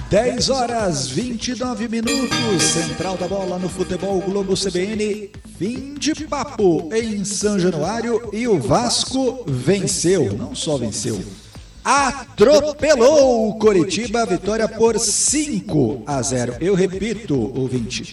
10 horas 29 minutos, Central da Bola no Futebol Globo CBN, fim de papo em São Januário e o Vasco venceu, não só venceu, atropelou o Coritiba, vitória por 5-0. Eu repito, ouvinte,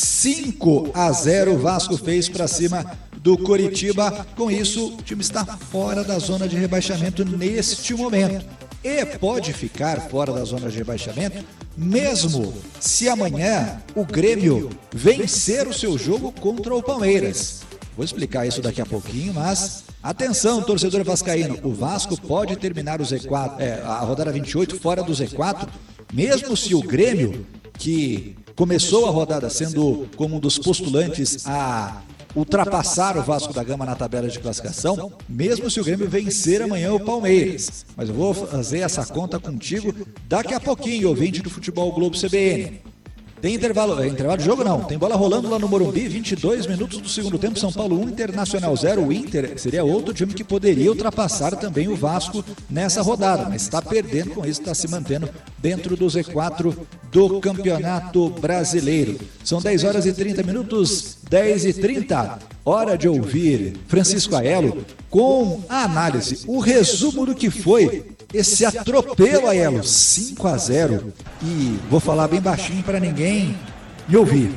5-0 o Vasco fez para cima do Coritiba. Com isso, o time está fora da zona de rebaixamento neste momento. E pode ficar fora da zona de rebaixamento mesmo se amanhã o Grêmio vencer o seu jogo contra o Palmeiras. Vou explicar isso daqui a pouquinho, mas atenção, torcedor vascaíno, o Vasco pode terminar o Z4, a rodada 28 fora do Z4, mesmo se o Grêmio, que começou a rodada sendo como um dos postulantes a ultrapassar o Vasco da Gama na tabela de classificação, mesmo se o Grêmio vencer amanhã o Palmeiras. Mas eu vou fazer essa conta contigo daqui a pouquinho, ouvinte do Futebol Globo CBN. Tem intervalo de jogo não, tem bola rolando lá no Morumbi, 22 minutos do segundo tempo, São Paulo 1, Internacional 0, o Inter seria outro time que poderia ultrapassar também o Vasco nessa rodada, mas está perdendo com isso, está se mantendo dentro do Z4 do Campeonato Brasileiro. São 10 horas e 30 minutos, 10h30, hora de ouvir Francisco Aiello com a análise, o resumo do que foi esse atropelo, Aiello, 5-0, e vou falar bem baixinho para ninguém me ouvir.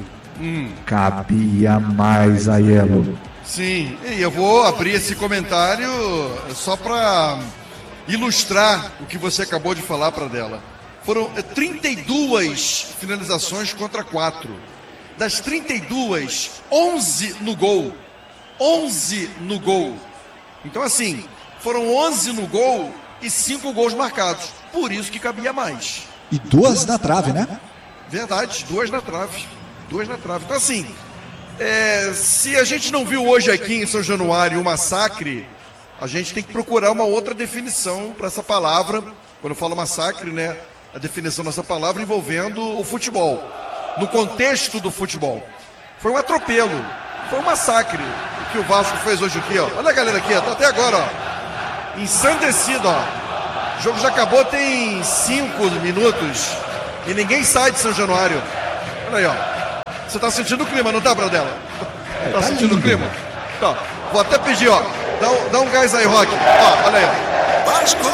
Cabia mais, Aiello. Sim, e eu vou abrir esse comentário só para ilustrar o que você acabou de falar para dela. Foram 32 finalizações contra 4. Das 32, 11 no gol. 11 no gol. Então, assim, foram 11 no gol e 5 gols marcados. Por isso que cabia mais. E 2 na trave, né? Verdade, 2 na trave. 2 na trave. Então, assim, se a gente não viu hoje aqui em São Januário o massacre, a gente tem que procurar uma outra definição para essa palavra. Quando eu falo massacre, né? A definição dessa palavra envolvendo o futebol. No contexto do futebol. Foi um atropelo. Foi um massacre o que o Vasco fez hoje aqui, ó. Olha a galera aqui, ó. Tá até agora, ó. Ensandecido, ó. O jogo já acabou tem 5 minutos e ninguém sai de São Januário. Olha aí, ó. Você tá sentindo o clima, não tá, Bradella? Tá sentindo o clima? Tá. Vou até pedir, ó. Dá um gás aí, Rock. Ó, olha aí, ó. Vasco!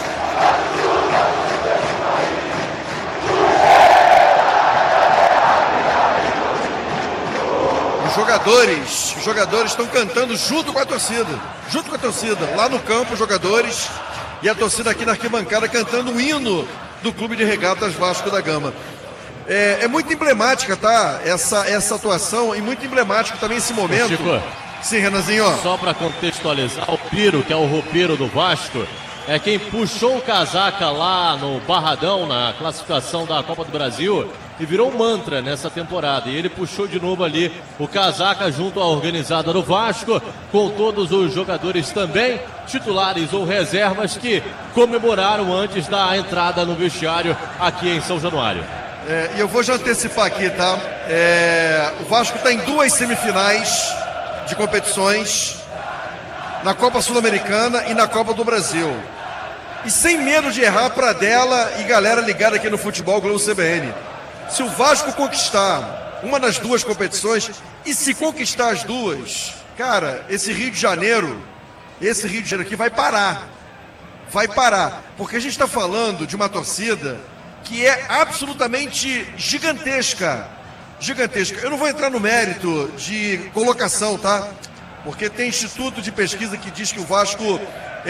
Os jogadores estão cantando junto com a torcida, lá no campo, os jogadores e a torcida aqui na arquibancada cantando o hino do Clube de Regatas Vasco da Gama. É muito emblemática, tá? Essa atuação e muito emblemático também esse momento. Chico, sim, Renanzinho. Só para contextualizar, o Piro, que é o roupeiro do Vasco, é quem puxou o casaca lá no Barradão, na classificação da Copa do Brasil, e virou um mantra nessa temporada. E ele puxou de novo ali o casaca junto à organizada do Vasco, com todos os jogadores também, titulares ou reservas, que comemoraram antes da entrada no vestiário aqui em São Januário. E eu vou já antecipar aqui, tá? O Vasco está em 2 semifinais de competições, na Copa Sul-Americana e na Copa do Brasil. E sem medo de errar para dela e galera ligada aqui no Futebol Globo CBN. Se o Vasco conquistar uma das 2 competições, e se conquistar as 2, cara, esse Rio de Janeiro aqui vai parar. Vai parar. Porque a gente está falando de uma torcida que é absolutamente gigantesca. Gigantesca. Eu não vou entrar no mérito de colocação, tá? Porque tem instituto de pesquisa que diz que o Vasco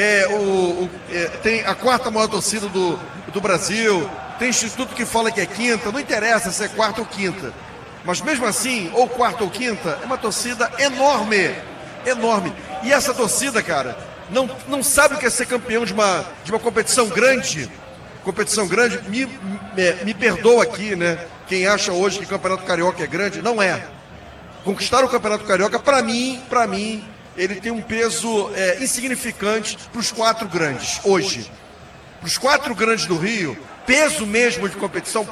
tem a 4ª maior torcida do Brasil. Tem instituto que fala que é 5ª, não interessa se é 4ª ou 5ª. Mas mesmo assim, ou 4ª ou 5ª, é uma torcida enorme. Enorme. E essa torcida, cara, não sabe o que é ser campeão de uma competição grande. Competição grande, me perdoa aqui, né? Quem acha hoje que o Campeonato Carioca é grande, não é. Conquistar o Campeonato Carioca, para mim, ele tem um peso insignificante para os 4 grandes, hoje. Para os 4 grandes do Rio, peso mesmo de competição,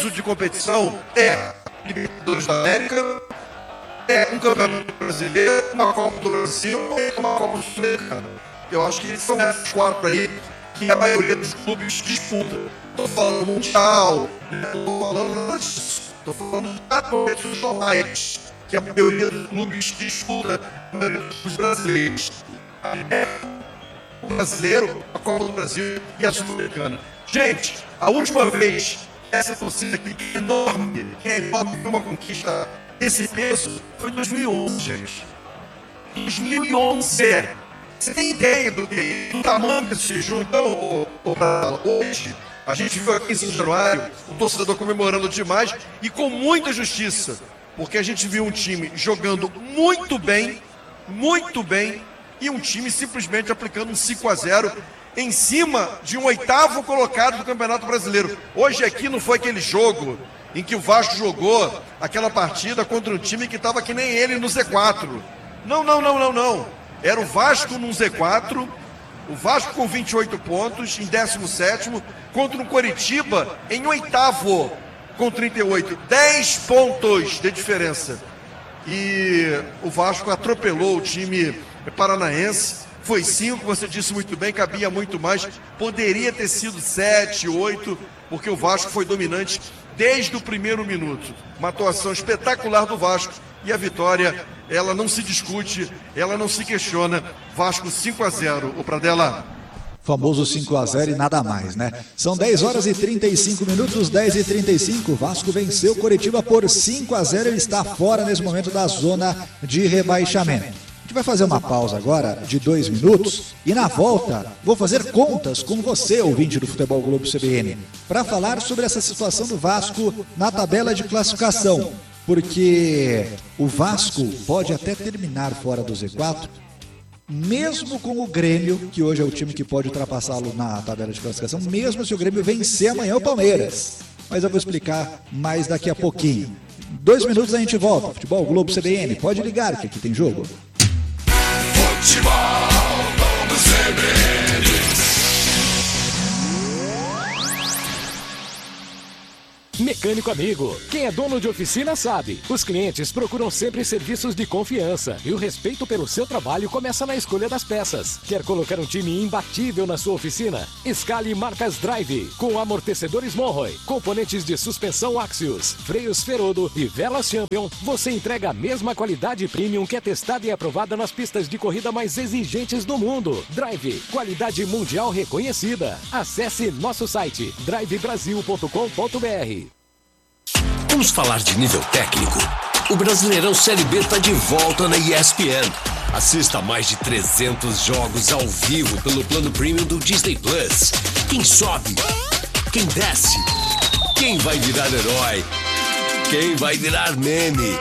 Libertadores da América, um Campeonato Brasileiro, uma Copa do Brasil e uma Copa Sul-Americana. Eu acho que são esses 4 aí que a maioria dos clubes disputa. Estou falando mundial, não estou falando nada disso. Estou falando de campeonatos normais, que a maioria dos clubes disputa, os brasileiros. O brasileiro, a Copa do Brasil e a Sul-Americana. Gente, a última vez essa torcida aqui enorme, foi uma conquista desse peso, foi em 2011, gente. 2011. Você tem ideia do tamanho desse jogo? Então, hoje, a gente viu aqui em São Januário o torcedor comemorando demais e com muita justiça, porque a gente viu um time jogando muito bem, e um time simplesmente aplicando um 5-0 em cima de um 8º colocado do Campeonato Brasileiro. Hoje aqui não foi aquele jogo em que o Vasco jogou aquela partida contra um time que estava que nem ele no Z4. Não. Era o Vasco num Z4, o Vasco com 28 pontos, em 17º, contra o Coritiba em 8º, com 38. 10 pontos de diferença. E o Vasco atropelou o time paranaense. Foi 5, você disse muito bem, cabia muito mais. Poderia ter sido 7, 8, porque o Vasco foi dominante desde o primeiro minuto. Uma atuação espetacular do Vasco. E a vitória, ela não se discute, ela não se questiona. Vasco 5-0, o Pradella. Famoso 5-0 e nada mais, né? São 10 horas e 35 minutos, 10h35. Vasco venceu Coritiba por 5-0. Ele está fora nesse momento da zona de rebaixamento. A gente vai fazer uma pausa agora de 2 minutos e na volta vou fazer contas com você, ouvinte do Futebol Globo CBN, para falar sobre essa situação do Vasco na tabela de classificação. Porque o Vasco pode até terminar fora do Z4, mesmo com o Grêmio, que hoje é o time que pode ultrapassá-lo na tabela de classificação, mesmo se o Grêmio vencer amanhã o Palmeiras. Mas eu vou explicar mais daqui a pouquinho. 2 minutos a gente volta. Futebol Globo CBN, pode ligar que aqui tem jogo. Futebol Globo CBN. Mecânico amigo, quem é dono de oficina sabe. Os clientes procuram sempre serviços de confiança e o respeito pelo seu trabalho começa na escolha das peças. Quer colocar um time imbatível na sua oficina? Escale marcas Drive, com amortecedores Monroy, componentes de suspensão Axios, freios Ferodo e velas Champion. Você entrega a mesma qualidade premium que é testada e aprovada nas pistas de corrida mais exigentes do mundo. Drive, qualidade mundial reconhecida. Acesse nosso site drivebrasil.com.br. Vamos falar de nível técnico? O Brasileirão Série B está de volta na ESPN. Assista mais de 300 jogos ao vivo pelo plano premium do Disney Plus. Quem sobe? Quem desce? Quem vai virar herói? Quem vai virar meme?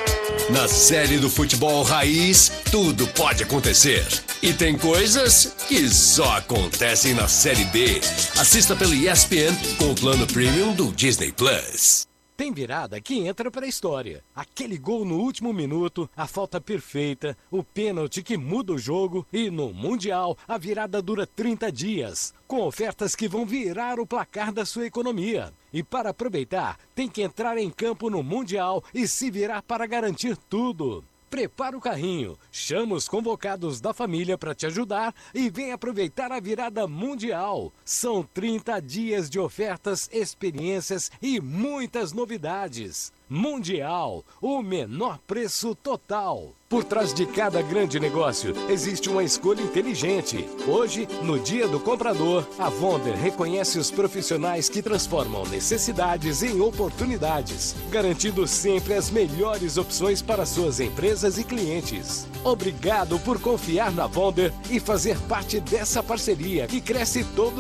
Na série do futebol raiz, tudo pode acontecer. E tem coisas que só acontecem na Série B. Assista pelo ESPN com o plano premium do Disney Plus. Tem virada que entra para a história. Aquele gol no último minuto, a falta perfeita, o pênalti que muda o jogo e no Mundial a virada dura 30 dias, com ofertas que vão virar o placar da sua economia. E para aproveitar, tem que entrar em campo no Mundial e se virar para garantir tudo. Prepara o carrinho, chama os convocados da família para te ajudar e vem aproveitar a virada mundial. São 30 dias de ofertas, experiências e muitas novidades. Mundial, o menor preço total. Por trás de cada grande negócio, existe uma escolha inteligente. Hoje, no Dia do Comprador, a Wonder reconhece os profissionais que transformam necessidades em oportunidades, garantindo sempre as melhores opções para suas empresas e clientes. Obrigado por confiar na Wonder e fazer parte dessa parceria que cresce todo